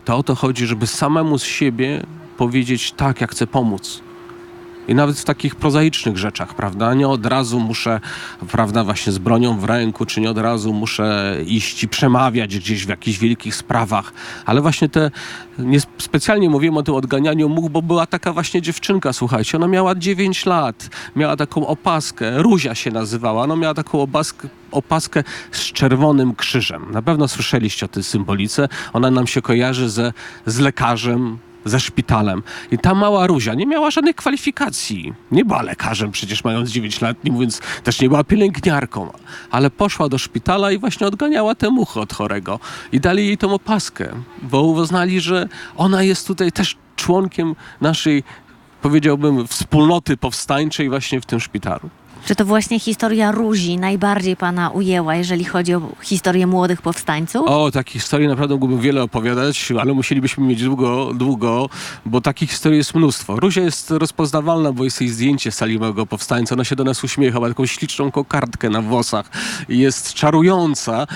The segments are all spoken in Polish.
to o to chodzi, żeby samemu z siebie powiedzieć tak, ja chcę pomóc. I nawet w takich prozaicznych rzeczach, prawda? Nie od razu muszę, prawda, właśnie z bronią w ręku, czy nie od razu muszę iść i przemawiać gdzieś w jakichś wielkich sprawach. Ale właśnie nie specjalnie mówiłem o tym odganianiu much, bo była taka właśnie dziewczynka, słuchajcie, ona miała 9 lat, miała taką opaskę, Ruzia się nazywała, ona miała taką opaskę z czerwonym krzyżem. Na pewno słyszeliście o tej symbolice. Ona nam się kojarzy z lekarzem, ze szpitalem. I ta mała Ruzia nie miała żadnych kwalifikacji. Nie była lekarzem, przecież mając 9 lat, nie mówiąc, też nie była pielęgniarką. Ale poszła do szpitala i właśnie odganiała te muchy od chorego. I dali jej tą opaskę, bo uznali, że ona jest tutaj też członkiem naszej, powiedziałbym, wspólnoty powstańczej właśnie w tym szpitalu. Czy to właśnie historia Ruzi najbardziej pana ujęła, jeżeli chodzi o historię młodych powstańców? O, takich historii naprawdę mógłbym wiele opowiadać, ale musielibyśmy mieć długo, bo takich historii jest mnóstwo. Ruzia jest rozpoznawalna, bo jest jej zdjęcie sali małego powstańca. Ona się do nas uśmiecha, ma taką śliczną kokardkę na włosach. Jest czarująca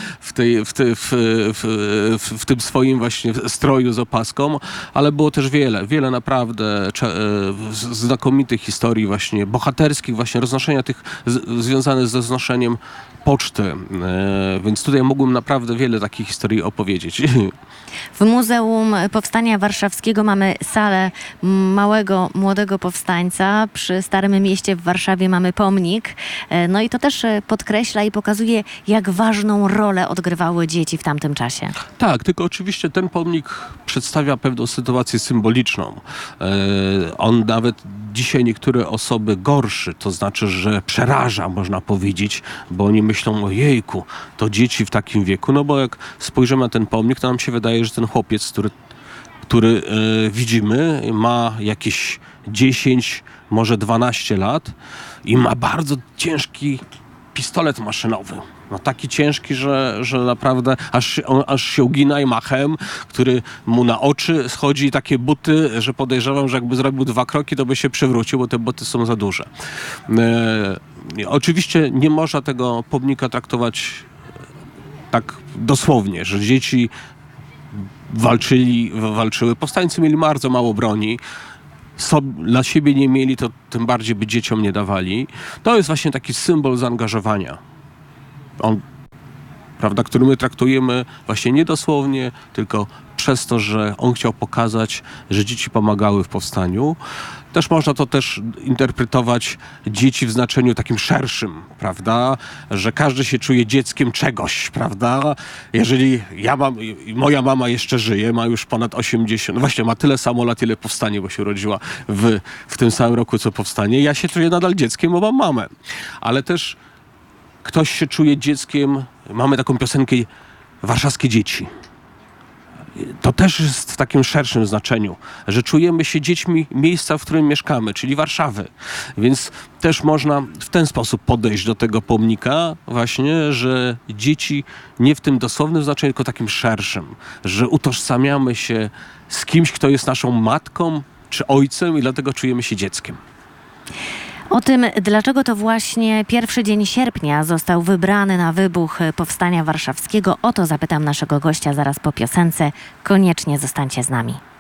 w tym swoim właśnie stroju z opaską, ale było też wiele naprawdę znakomitych historii właśnie bohaterskich, właśnie roznoszenia tych związanych ze znoszeniem poczty. Więc tutaj mógłbym naprawdę wiele takich historii opowiedzieć. W Muzeum Powstania Warszawskiego mamy salę małego, młodego powstańca. Przy Starym Mieście w Warszawie mamy pomnik. No i to też podkreśla i pokazuje, jak ważną rolę odgrywały dzieci w tamtym czasie. Tak, tylko oczywiście ten pomnik przedstawia pewną sytuację symboliczną. On nawet dzisiaj niektóre osoby gorszy, to znaczy, że przeraża, można powiedzieć, bo oni myślą, o jejku, to dzieci w takim wieku. No bo jak spojrzymy na ten pomnik, to nam się wydaje, że ten chłopiec, który widzimy, ma jakieś 10, może 12 lat i ma bardzo ciężki pistolet maszynowy. No taki ciężki, że naprawdę aż się ugina i machem, który mu na oczy schodzi i takie buty, że podejrzewam, że jakby zrobił 2 kroki, to by się przewrócił, bo te buty są za duże. Oczywiście nie można tego pomnika tak dosłownie, że dzieci walczyły. Powstańcy mieli bardzo mało broni. Dla siebie nie mieli, to tym bardziej by dzieciom nie dawali. To jest właśnie taki symbol zaangażowania. Prawda, który my traktujemy właśnie nie dosłownie, tylko przez to, że on chciał pokazać, że dzieci pomagały w powstaniu. Też można to też interpretować dzieci w znaczeniu takim szerszym, prawda, że każdy się czuje dzieckiem czegoś, prawda. Jeżeli moja mama jeszcze żyje, ma już ponad 80, no właśnie ma tyle samo lat, ile powstanie, bo się urodziła w tym samym roku, co powstanie. Ja się czuję nadal dzieckiem, bo mam mamę. Ale też ktoś się czuje dzieckiem, mamy taką piosenkę Warszawskie dzieci. To też jest w takim szerszym znaczeniu, że czujemy się dziećmi miejsca, w którym mieszkamy, czyli Warszawy. Więc też można w ten sposób podejść do tego pomnika właśnie, że dzieci nie w tym dosłownym znaczeniu, tylko takim szerszym, że utożsamiamy się z kimś, kto jest naszą matką czy ojcem i dlatego czujemy się dzieckiem. O tym, dlaczego to właśnie 1 dzień sierpnia został wybrany na wybuch Powstania Warszawskiego, o to zapytam naszego gościa zaraz po piosence. Koniecznie zostańcie z nami.